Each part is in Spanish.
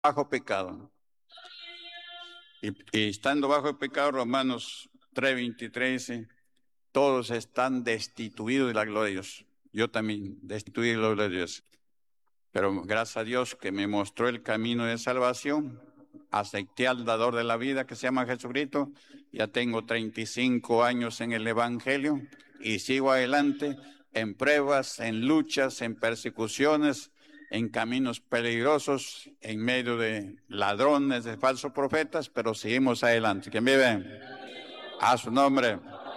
bajo pecado. Y estando bajo el pecado, Romanos 3:23 dice, todos están destituidos de la gloria de Dios. Yo también destituí de la gloria de Dios. Pero gracias a Dios que me mostró el camino de salvación, acepté al dador de la vida que se llama Jesucristo. Ya tengo 35 años en el Evangelio y sigo adelante en pruebas, en luchas, en persecuciones, en caminos peligrosos, en medio de ladrones, de falsos profetas, pero seguimos adelante. ¿Quién vive? A su nombre.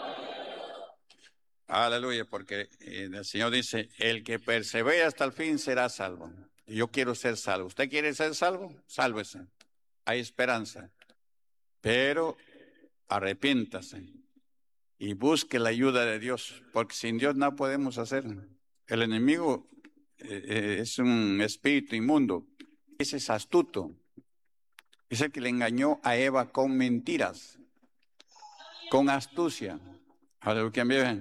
Aleluya, porque el Señor dice, el que persevera hasta el fin será salvo. Y yo quiero ser salvo. ¿Usted quiere ser salvo? Sálvese. Hay esperanza. Pero arrepiéntase y busque la ayuda de Dios, porque sin Dios no podemos hacer. El enemigo es un espíritu inmundo. Ese es astuto. Es el que le engañó a Eva con mentiras, con astucia. Aleluya.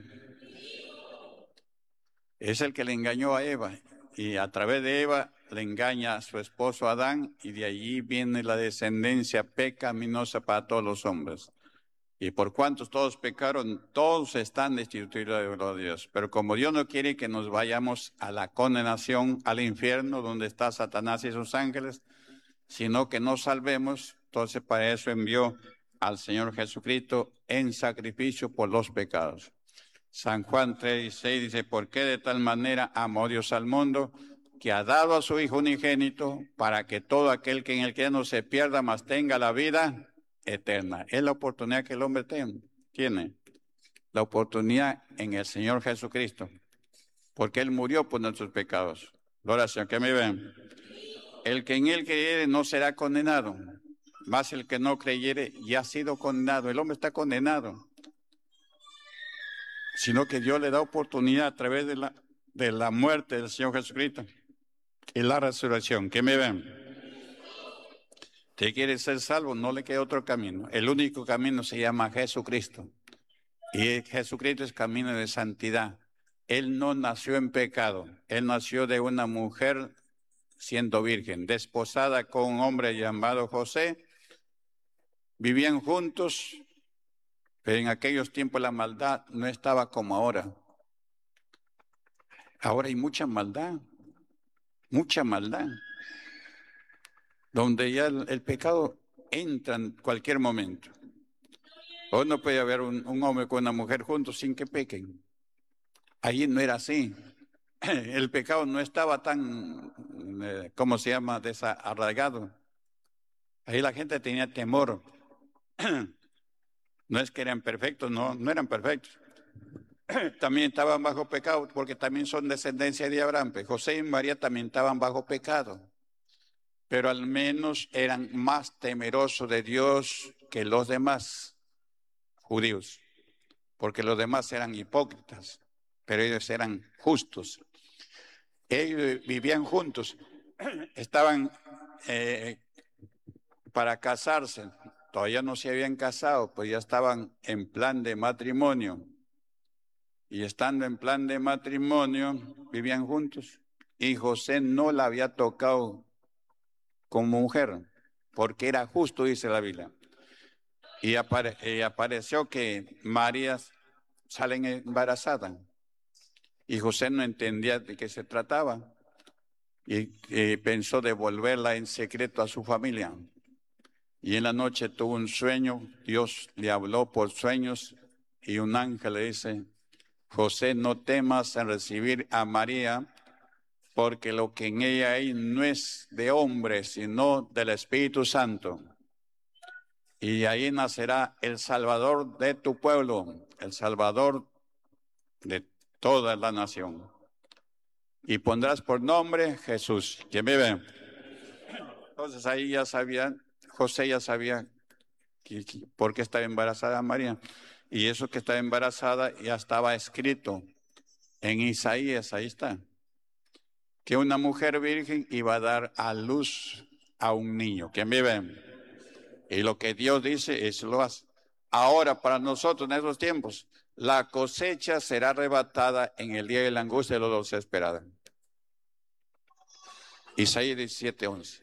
Es el que le engañó a Eva y a través de Eva le engaña a su esposo Adán y de allí viene la descendencia pecaminosa para todos los hombres. Y por cuantos todos pecaron, todos están destituidos de la gloria de Dios. Pero como Dios no quiere que nos vayamos a la condenación, al infierno, donde está Satanás y sus ángeles, sino que nos salvemos, entonces para eso envió al Señor Jesucristo en sacrificio por los pecados. San Juan 3:6 dice, ¿por qué de tal manera amó Dios al mundo que ha dado a su Hijo unigénito para que todo aquel que en él no se pierda, mas tenga la vida eterna? Es la oportunidad que el hombre tiene, la oportunidad en el Señor Jesucristo, porque Él murió por nuestros pecados. Gloria al Señor, que me ven. El que en Él creyere no será condenado, mas el que no creyere ya ha sido condenado. El hombre está condenado, sino que Dios le da oportunidad a través de la muerte del Señor Jesucristo y la resurrección. ¿Qué me ven? Si quiere ser salvo, no le queda otro camino. El único camino se llama Jesucristo. Y Jesucristo es camino de santidad. Él no nació en pecado. Él nació de una mujer siendo virgen, desposada con un hombre llamado José. Vivían juntos, pero en aquellos tiempos la maldad no estaba como ahora. Ahora hay mucha maldad, donde ya el pecado entra en cualquier momento. Hoy no puede haber un hombre con una mujer juntos sin que pequen. Allí no era así. El pecado no estaba tan, ¿cómo se llama?, desarraigado. Ahí la gente tenía temor. No es que eran perfectos, no eran perfectos. También estaban bajo pecado, porque también son descendencia de Abraham. José y María también estaban bajo pecado, pero al menos eran más temerosos de Dios que los demás judíos, porque los demás eran hipócritas, pero ellos eran justos. Ellos vivían juntos, estaban para casarse, todavía no se habían casado, pues ya estaban en plan de matrimonio. Y estando en plan de matrimonio, vivían juntos. Y José no la había tocado como mujer, porque era justo, dice la Biblia. Y apareció que María sale embarazada. Y José no entendía de qué se trataba. Y pensó devolverla en secreto a su familia. Y en la noche tuvo un sueño, Dios le habló por sueños y un ángel le dice, José, no temas en recibir a María, porque lo que en ella hay no es de hombre, sino del Espíritu Santo. Y ahí nacerá el Salvador de tu pueblo, el Salvador de toda la nación. Y pondrás por nombre Jesús. ¿Quién vive? Entonces ahí ya sabía, José ya sabía por qué estaba embarazada María. Y eso que estaba embarazada ya estaba escrito en Isaías, ahí está. Que una mujer virgen iba a dar a luz a un niño. ¿Quién vive? Y lo que Dios dice, eso lo hace. Ahora, para nosotros en esos tiempos, la cosecha será arrebatada en el día de la angustia de los desesperados. Isaías 17:11.